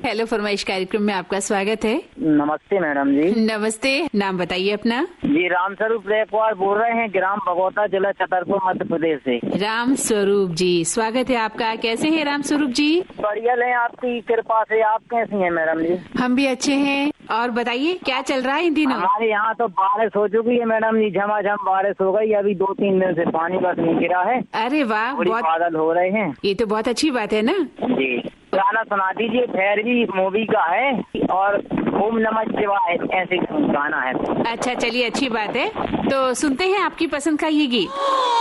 Hello फरमाइश कार्यक्रम में आपका स्वागत है। नमस्ते मैडम जी। नमस्ते, नाम बताइए अपना। जी राम स्वरूप रेखवार बोल रहे हैं, ग्राम भगोता, जिला छतरपुर, मध्य प्रदेश से। राम स्वरूप जी, स्वागत है आपका। कैसे हैं राम स्वरूप जी? बढ़िया है, आपकी कृपा से। आप कैसी हैं मैडम जी? हम भी अच्छे हैं। और बताइए क्या चल रहा है इन दिनों? हमारे यहाँ तो बारिश हो चुकी है मैडम जी, झमाझम बारिश हो गई। अभी 2-3 दिन से पानी बस नहीं गिरा है। अरे वाह, बहुत बादल हो रहे हैं। ये तो बहुत अच्छी बात है ना। जी, गाना सुना दीजिए। भैरवी मूवी का है और ओम नमः शिवाय ऐसे गाना है। अच्छा चलिए, अच्छी बात है। तो सुनते हैं आपकी पसंद का ये गीत।